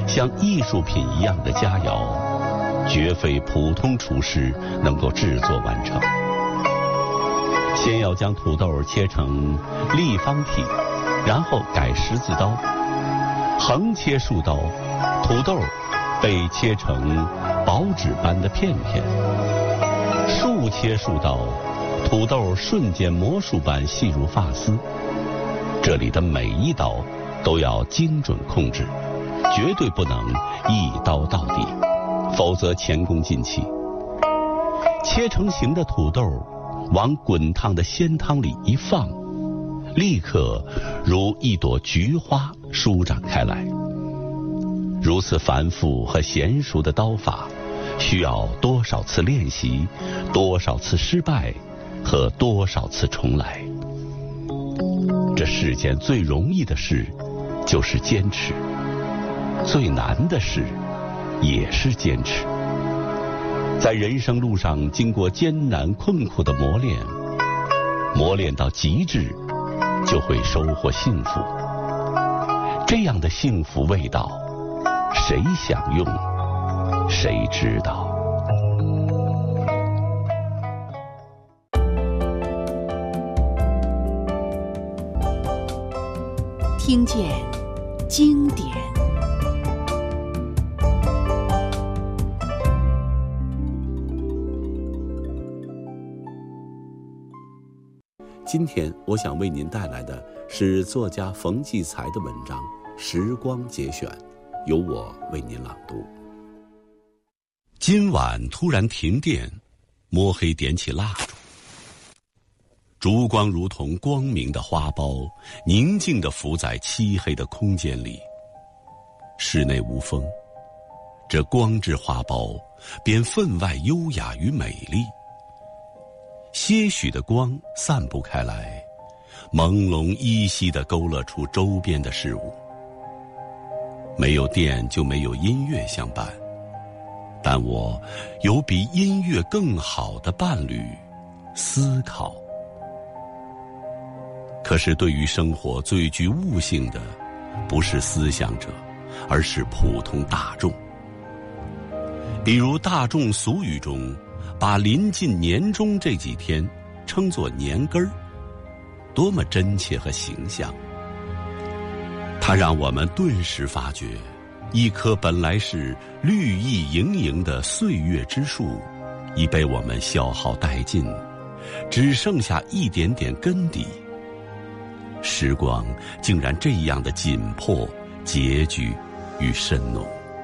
像艺术品一样的佳肴，绝非普通厨师能够制作完成。先要将土豆切成立方体，然后改十字刀，横切数刀，土豆被切成薄纸般的片片；竖切数刀，土豆瞬间魔术般细如发丝。这里的每一刀都要精准控制，绝对不能一刀到底，否则前功尽弃。切成型的土豆往滚烫的鲜汤里一放，立刻如一朵菊花舒展开来。如此繁复和娴熟的刀法，需要多少次练习，多少次失败和多少次重来。这世间最容易的事就是坚持，最难的事也是坚持。在人生路上经过艰难困苦的磨练，磨练到极致，就会收获幸福。这样的幸福味道，谁享用，谁知道。 听见经典。 今天我想为您带来的是作家冯骥才的文章《时光节选》，由我为您朗读。今晚突然停电，摸黑点起蜡烛，烛光如同光明的花苞，宁静地浮在漆黑的空间里。室内无风，这光质花苞便分外优雅与美丽。些许的光散布开来，朦胧依稀地勾勒出周边的事物。没有电就没有音乐相伴，但我有比音乐更好的伴侣——思考。可是对于生活最具悟性的，不是思想者，而是普通大众。比如大众俗语中，把临近年终这几天称作年根儿，多么真切和形象。它让我们顿时发觉，一棵本来是绿意盈盈的岁月之树，已被我们消耗殆尽，只剩下一点点根底。时光竟然这样的紧迫、拮据与深浓，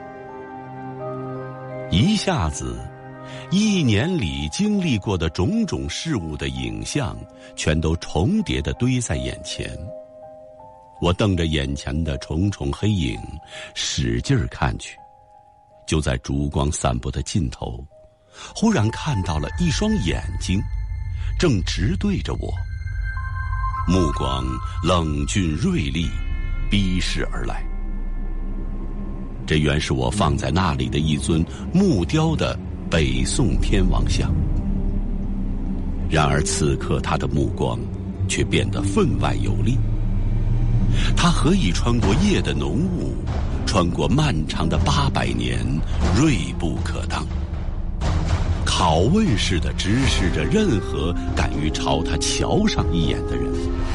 一下子一年里经历过的种种事物的影像，全都重叠地堆在眼前。我瞪着眼前的重重黑影，使劲儿看去。就在烛光散布的尽头，忽然看到了一双眼睛，正直对着我，目光冷峻锐利，逼视而来。这原是我放在那里的一尊木雕的北宋天王像。然而此刻他的目光却变得分外有力，他何以穿过夜的浓雾，穿过漫长的800年，锐不可当，拷问似的直视着任何敢于朝他瞧上一眼的人。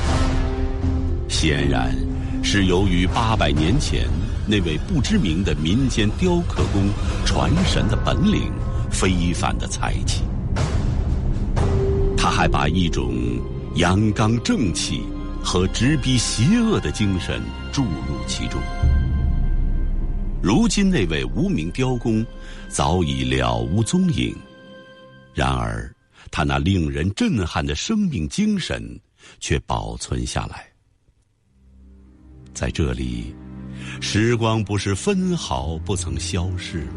显然是由于800年前那位不知名的民间雕刻工传神的本领，非凡的才气。他还把一种阳刚正气和直逼邪恶的精神注入其中。如今那位无名雕工早已了无踪影，然而他那令人震撼的生命精神却保存下来。在这里，时光不是分毫不曾消逝吗？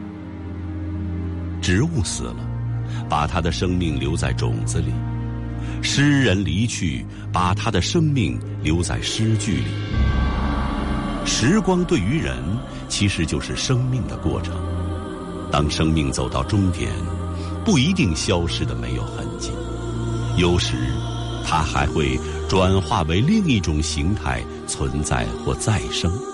植物死了，把它的生命留在种子里；诗人离去，把他的生命留在诗句里。时光对于人其实就是生命的过程，当生命走到终点，不一定消失的没有痕迹，有时它还会转化为另一种形态存在或再生。